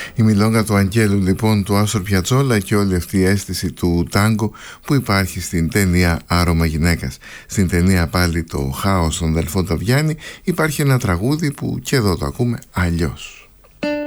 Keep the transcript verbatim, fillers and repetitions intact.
Η μιλόγκα του Αγγέλου λοιπόν του Άστορ Πιατσόλα και όλη αυτή η αίσθηση του τάγκο που υπάρχει στην ταινία Άρωμα Γυναίκας. Στην ταινία πάλι το Χάος των Δελφών Ταβιάννη υπάρχει ένα τραγούδι που και εδώ το ακούμε αλλιώς.